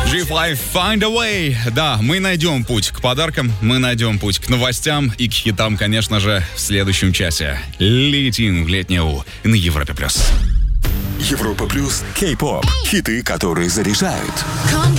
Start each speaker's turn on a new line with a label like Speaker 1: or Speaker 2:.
Speaker 1: G5 Find a Way. Да, мы найдем путь к подаркам, мы найдем путь к новостям и к хитам, конечно же, в следующем часе. Летим в летнюю на Европе+.
Speaker 2: Европа плюс Кей-поп. Хиты, которые заряжают.